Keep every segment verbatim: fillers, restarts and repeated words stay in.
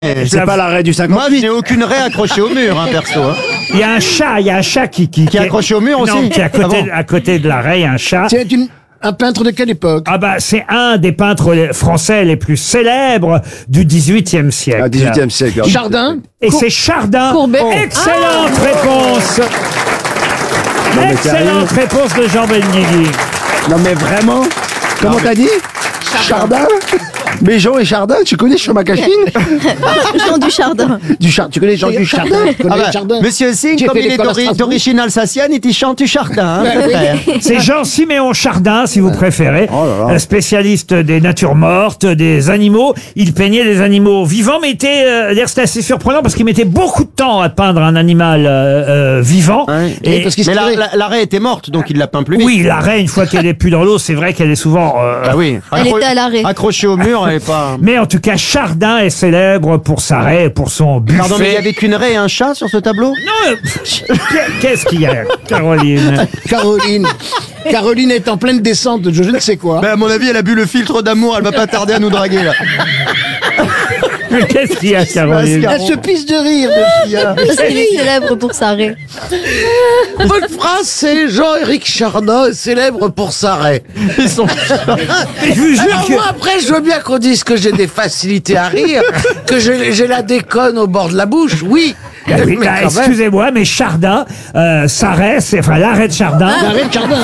C'est pas l'arrêt du cinquante. Moi, je n'ai aucune raie accrochée au mur, hein, perso. Hein. Il y a un chat, il y a un chat qui... Qui, qui est accroché au mur aussi. Non, qui est à côté, Ah bon à côté de l'arrêt, il y a un chat. C'est une, un peintre de quelle époque? Ah bah, c'est un des peintres français les plus célèbres du dix-huitième siècle. Ah, dix-huitième siècle. Chardin? Et c'est Chardin. Courbet. Oh. Excellente réponse. mais Excellente sérieux réponse de Jean Benguigui. Non mais vraiment? Comment t'as dit? Chardin? Mais Jean et Chardin, tu connais Jean Macachine? Jean du Chardin. Du Chardin, tu connais Jean du Chardin? Tu connais Ah bah, Chardin? Monsieur Singh, J'ai comme fait il est l'école à d'ori- Strasbourg. d'origine alsacienne, il chante du Chardin. Hein, mon frère. C'est Jean-Siméon Chardin, si vous préférez, Oh là là. un spécialiste des natures mortes, des animaux. Il peignait des animaux vivants, mais était, euh, d'ailleurs, c'était assez surprenant parce qu'il mettait beaucoup de temps à peindre un animal euh, euh, vivant. Ouais. Et, parce qu'il se Mais la, tirait. la, la raie était morte, donc il l'a peint plus vite. oui, la raie, une fois qu'elle est plus dans l'eau, c'est vrai qu'elle est souvent... euh, Ah oui. Elle Accro- était à l'arrêt. Accrochée au mur, elle est pas... Mais en tout cas, Chardin est célèbre pour sa raie, pour son buffet. Pardon, mais il y avait qu'une raie et un chat sur ce tableau? Non, euh, qu'est-ce qu'il y a, Caroline? Caroline. Caroline est en pleine descente de je ne sais quoi. Ben, à mon avis, elle a bu le filtre d'amour, elle va pas tarder à nous draguer, là. Mais qu'est-ce qu'il y a, Caroline? Elle se pisse de rire de Chia. Parce qu'il est célèbre pour sa raie. Votre phrase, c'est Jean-Éric Chardin est célèbre pour sa raie. Ils sont... Mais je vous jure Alors que... moi, après, je veux bien qu'on dise que j'ai des facilités à rire, que j'ai j'ai la déconne au bord de la bouche, oui. Ah oui, Mais bah, quand même. excusez-moi, mais Chardin, euh, sa raie, c'est, enfin, l'arrêt de Chardin. Arrête Chardin.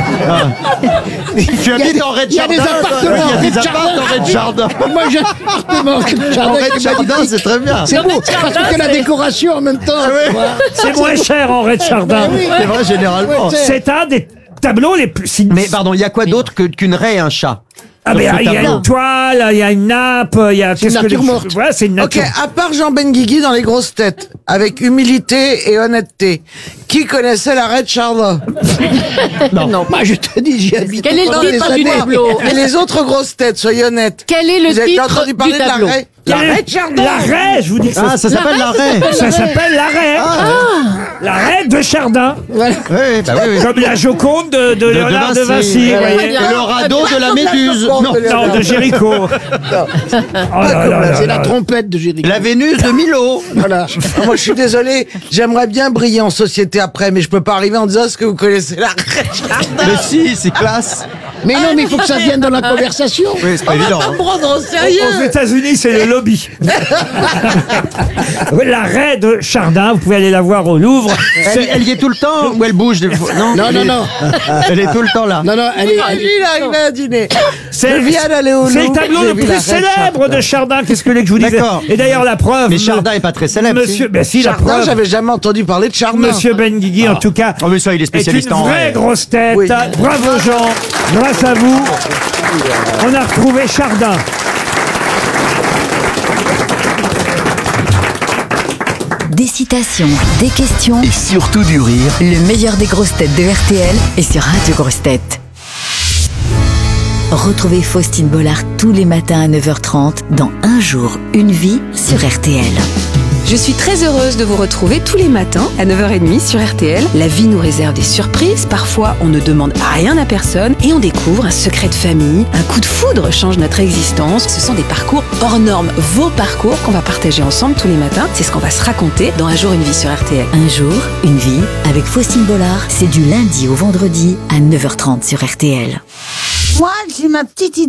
Tu habites en raie de Il y a des Chardin, toi. appartements Il y a en des raie de appartements en raie de Chardin. Moi j'ai un appartement En Chardin. raie de qui est Chardin, magnifique. c'est très bien. C'est beau, parce que la décoration en même temps. tu vois. C'est moins cher en raie de Chardin. C'est vrai, généralement. Ouais, C'est un des tableaux les plus... sign- Mais pardon, il y a quoi d'autre que- qu'une raie et un chat? Ah, mais sur ce il y a tableau. une toile, il y a une nappe, il y a... C'est une qu'est-ce que nature les- morte. Voilà, c'est une Ok, nature... à part Jean Benguigui dans les grosses têtes, avec humilité et honnêteté, qui connaissait la raie de Chardin? Non, moi je te dis, j'y habite. Quel est le pendant titre des du années. tableau? Et les autres grosses têtes, soyez honnêtes. Quel est le Vous avez titre entendu du parler de la tableau? raie? La Quel est- raie de Chardin. L'arrêt, je vous dis que Ah, ça s'appelle la raie. ça s'appelle l'arrêt. L'arrêt de Chardin. Voilà. Oui, bah oui, oui. Comme la Joconde de, de Léonard de Vinci, vous voyez. Et le radeau de la méduse. Non, Non. Non, de Géricault. Oh là là là C'est la là. trompette de Jéricho. La Vénus de Milo. Voilà. Ah, moi, je suis désolé, j'aimerais bien briller en société après, mais je peux pas arriver en disant est-ce que vous connaissez la raie de Chardin? Mais si, c'est classe. Mais non, mais il faut que ça vienne dans la conversation. Oui, c'est pas On va évident. pas hein. me prendre au Aux sérieux. États-Unis, c'est le lobby. La raie de Chardin, vous pouvez aller la voir au Louvre. Elle, elle y est tout le temps ou elle bouge des fois? Non, Non, elle non, est- non. Elle est tout le temps là. Non, non, elle est. Ah, elle- lui, il est arrivé à dîner. C'est Je viens d'aller au c'est le Louvre, tableau j'ai le vu plus la reine célèbre Chardin. de Chardin. Qu'est-ce que vous voulez que je vous dise? D'accord. Et d'ailleurs, la preuve. Mais me- Chardin est pas très célèbre. Monsieur, si. ben si, la Chardin, preuve. j'avais jamais entendu parler de Chardin. Monsieur Benguigui, en tout cas. Oh, mais ça, il est est spécialiste une en vraie raie. grosse tête. Oui. Bravo Jean. Grâce à vous, on a retrouvé Chardin. Des citations, des questions, Et surtout du rire. le meilleur des grosses têtes de R T L est sur Radio Grosses Têtes. Retrouvez Faustine Bollard tous les matins à neuf heures trente dans Un jour, une vie sur R T L. Je suis très heureuse de vous retrouver tous les matins à neuf heures trente sur R T L. La vie nous réserve des surprises, parfois on ne demande rien à personne et on découvre un secret de famille. Un coup de foudre change notre existence. Ce sont des parcours hors normes, vos parcours qu'on va partager ensemble tous les matins. C'est ce qu'on va se raconter dans Un jour, une vie sur R T L. Un jour, une vie avec Faustine Bollard, c'est du lundi au vendredi à neuf heures trente sur R T L. Moi, j'ai ma petite idée.